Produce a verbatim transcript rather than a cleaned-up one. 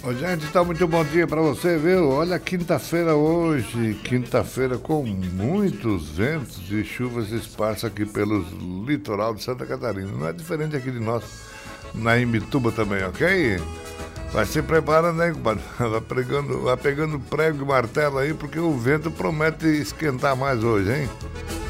Ô, gente, tá muito bom dia pra você, viu? Olha, quinta-feira hoje, quinta-feira com muitos ventos e chuvas esparsas aqui pelo litoral de Santa Catarina. Não é diferente aqui de nós, na Imbituba também, ok? Vai se preparando aí, compadre. Vai pegando, vai pegando prego e martelo aí, porque o vento promete esquentar mais hoje, hein?